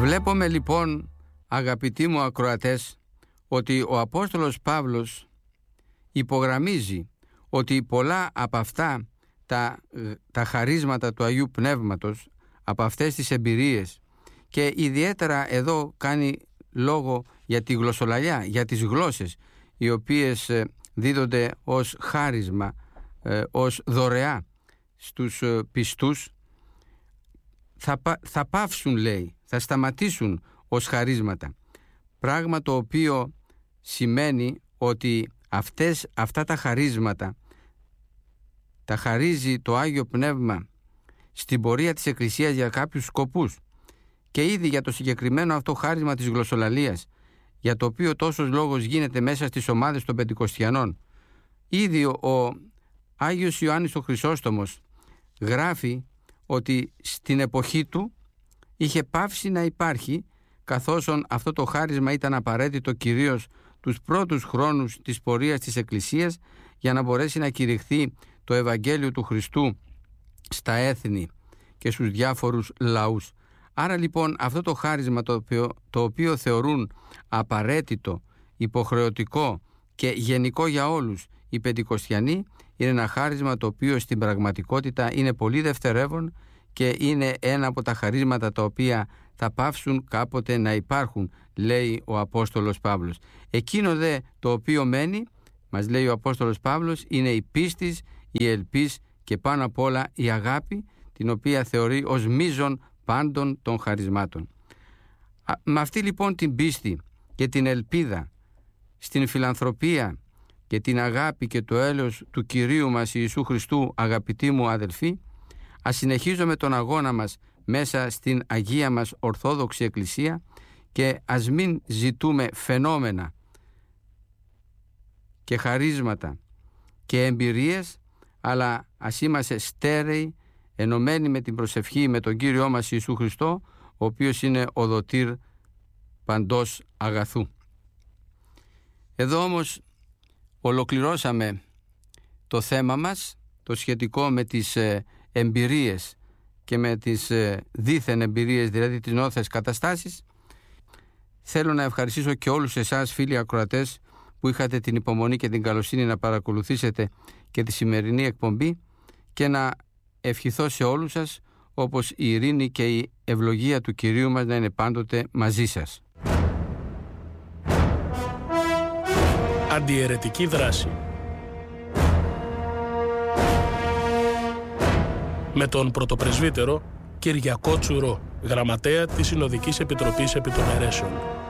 Βλέπουμε λοιπόν, αγαπητοί μου ακροατές, ότι ο Απόστολος Παύλος υπογραμμίζει ότι πολλά από αυτά τα χαρίσματα του Αγίου Πνεύματος, από αυτές τις εμπειρίες, και ιδιαίτερα εδώ κάνει λόγο για τη γλωσσολαλιά, για τις γλώσσες, οι οποίες δίδονται ως χάρισμα, ως δωρεά στους πιστούς, θα πάυσουν, λέει, θα σταματήσουν ως χαρίσματα. Πράγμα το οποίο σημαίνει ότι αυτά τα χαρίσματα τα χαρίζει το Άγιο Πνεύμα στην πορεία της Εκκλησίας για κάποιους σκοπούς. Και ήδη για το συγκεκριμένο αυτό χάρισμα της γλωσσολαλίας, για το οποίο τόσος λόγος γίνεται μέσα στις ομάδες των Πεντηκοστιανών, ήδη ο Άγιος Ιωάννης ο Χρυσόστομος γράφει ότι στην εποχή του είχε πάυσει να υπάρχει, καθώς αυτό το χάρισμα ήταν απαραίτητο κυρίως τους πρώτους χρόνους της πορείας της Εκκλησίας, για να μπορέσει να κηρυχθεί το Ευαγγέλιο του Χριστού στα έθνη και στους διάφορους λαούς. Άρα λοιπόν αυτό το χάρισμα το οποίο θεωρούν απαραίτητο, υποχρεωτικό και γενικό για όλους οι Πεντηκοστιανοί, είναι ένα χάρισμα το οποίο στην πραγματικότητα είναι πολύ δευτερεύον και είναι ένα από τα χαρίσματα τα οποία θα πάυσουν κάποτε να υπάρχουν, λέει ο Απόστολος Παύλος. Εκείνο δε το οποίο μένει, μας λέει ο Απόστολος Παύλος, είναι η πίστης, η ελπίς και πάνω απ' όλα η αγάπη, την οποία θεωρεί ως μείζον πάντων των χαρισμάτων. Με αυτή λοιπόν την πίστη και την ελπίδα στην φιλανθρωπία και την αγάπη και το έλεος του Κυρίου μας Ιησού Χριστού, αγαπητοί μου αδελφοί, ας συνεχίζουμε τον αγώνα μας μέσα στην Αγία μας Ορθόδοξη Εκκλησία και ας μην ζητούμε φαινόμενα και χαρίσματα και εμπειρίες, αλλά ας είμαστε στέρεοι, ενωμένοι με την προσευχή με τον Κύριό μας Ιησού Χριστό, ο οποίος είναι ο δοτήρ παντός αγαθού. Εδώ όμως ολοκληρώσαμε το θέμα μας, το σχετικό με τις εμπειρίες και με τις δίθεν εμπειρίες, δηλαδή τις νόθες καταστάσεις. Θέλω να ευχαριστήσω και όλους εσάς, φίλοι ακροατές, που είχατε την υπομονή και την καλοσύνη να παρακολουθήσετε και τη σημερινή εκπομπή, και να ευχηθώ σε όλους σας, όπως η ειρήνη και η ευλογία του Κυρίου μας να είναι πάντοτε μαζί σας. Αντιαιρετική δράση με τον πρωτοπρεσβύτερο Κυριακό Τσουρό, γραμματέα της Συνοδικής Επιτροπής επί των Αιρέσεων.